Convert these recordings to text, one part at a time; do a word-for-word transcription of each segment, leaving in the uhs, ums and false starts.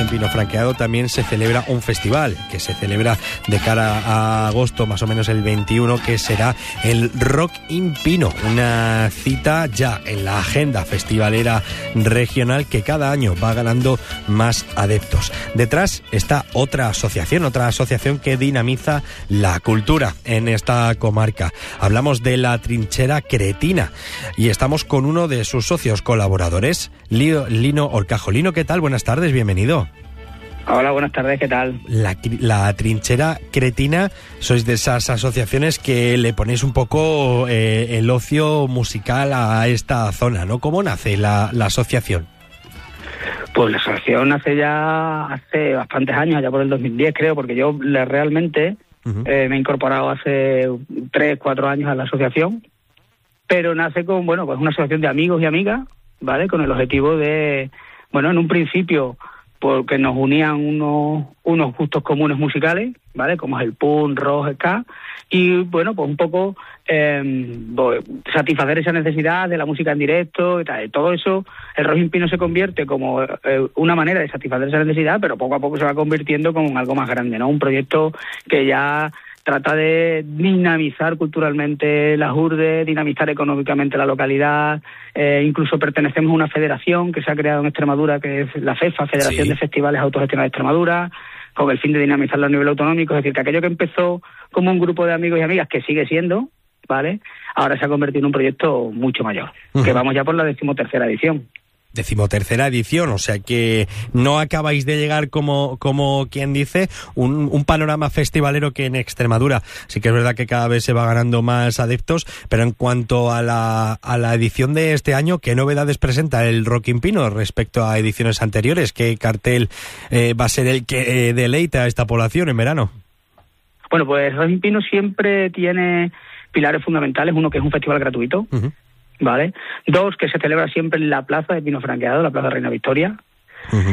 Pino Franqueado también se celebra un festival que se celebra de cara a agosto, más o menos el veintiuno, que será el Rock in Pino, una cita ya en la agenda festivalera regional que cada año va ganando más adeptos. Detrás está otra asociación, otra asociación que dinamiza la cultura en esta comarca. Hablamos de la Trinchera Cretina y estamos con uno de sus socios colaboradores, Lino Horcajo. Lino, ¿qué tal? Buenas tardes, bienvenido. Hola, buenas tardes, ¿qué tal? La, la Trinchera Cretina, sois de esas asociaciones que le ponéis un poco eh, el ocio musical a esta zona, ¿no? ¿Cómo nace la, la asociación? Pues la asociación nace ya hace bastantes años, ya por el dos mil diez creo, porque yo le, realmente uh-huh. eh, me he incorporado hace tres, cuatro años a la asociación, pero nace con, bueno, pues una asociación de amigos y amigas, ¿vale? Con el objetivo de, bueno, en un principio, porque nos unían unos unos gustos comunes musicales, ¿vale? Como es el punk, rock, ska, y bueno, pues un poco eh, pues, satisfacer esa necesidad de la música en directo y tal. Todo eso, el Rock in Pino se convierte como eh, una manera de satisfacer esa necesidad, pero poco a poco se va convirtiendo como en algo más grande, ¿no? Un proyecto que ya trata de dinamizar culturalmente las urdes, dinamizar económicamente la localidad, eh, incluso pertenecemos a una federación que se ha creado en Extremadura, que es la FEFA, Federación sí. de Festivales Autogestionados de Extremadura, con el fin de dinamizarlo a nivel autonómico. Es decir, que aquello que empezó como un grupo de amigos y amigas, que sigue siendo, ¿vale?, ahora se ha convertido en un proyecto mucho mayor, uh-huh. que vamos ya por la decimotercera edición. Decimotercera edición, o sea que no acabáis de llegar, como como quien dice, un, un panorama festivalero que en Extremadura sí que es verdad que cada vez se va ganando más adeptos, pero en cuanto a la a la edición de este año, ¿qué novedades presenta el Rock in Pino respecto a ediciones anteriores? ¿Qué cartel eh, va a ser el que eh, deleita a esta población en verano? Bueno, pues Rock in Pino siempre tiene pilares fundamentales. Uno, que es un festival gratuito, uh-huh. ¿vale? Dos, que se celebra siempre en la plaza de Pino Franqueado, la plaza Reina Victoria. Uh-huh.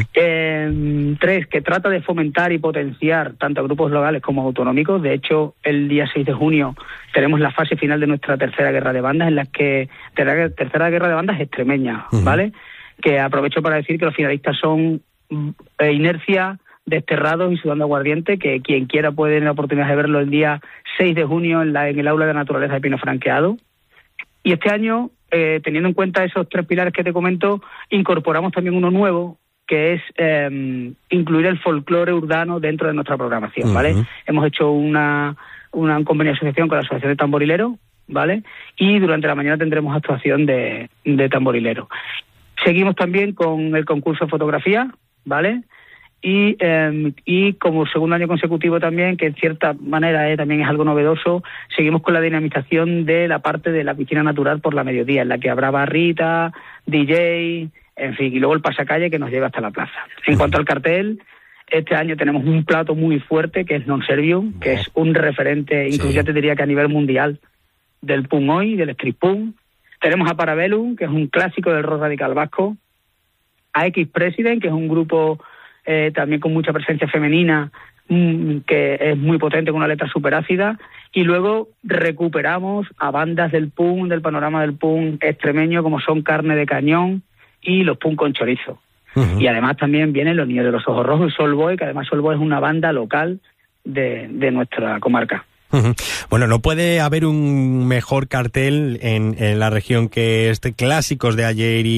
Eh, tres, que trata de fomentar y potenciar tanto a grupos locales como autonómicos. De hecho, el día seis de junio tenemos la fase final de nuestra tercera guerra de bandas, en la que tercera, tercera guerra de bandas extremeña, uh-huh. ¿vale? Que aprovecho para decir que los finalistas son eh, Inercia, Desterrados y Sudando Aguardiente, que quien quiera puede tener la oportunidad de verlo el día seis de junio en, la, en el Aula de Naturaleza de Pino Franqueado. Y este año, eh, teniendo en cuenta esos tres pilares que te comento, incorporamos también uno nuevo, que es eh, incluir el folclore urbano dentro de nuestra programación, ¿vale? Uh-huh. Hemos hecho una, una un convenio de asociación con la Asociación de Tamborileros, ¿vale? Y durante la mañana tendremos actuación de, de tamborileros. Seguimos también con el concurso de fotografía, ¿vale? Y eh, y como segundo año consecutivo también, que en cierta manera eh, también es algo novedoso, seguimos con la dinamización de la parte de la piscina natural por la mediodía, en la que habrá barrita, D J, en fin, y luego el pasacalle que nos lleva hasta la plaza. En cuanto al cartel, este año tenemos un plato muy fuerte, que es Non Servium, que es un referente, incluso sí. ya te diría que a nivel mundial, del punk hoy, del street punk. Tenemos a Parabellum, que es un clásico del rock radical vasco, a X President, que es un grupo Eh, también con mucha presencia femenina, mmm, que es muy potente, con una letra súper ácida, y luego recuperamos a bandas del punk, del panorama del punk extremeño, como son Carne de Cañón y los Punk con Chorizo. Uh-huh. Y además también vienen los Niños de los Ojos Rojos y Solboy, que además Solboy es una banda local de, de nuestra comarca. Uh-huh. Bueno, no puede haber un mejor cartel en, en la región que este, clásicos de ayer y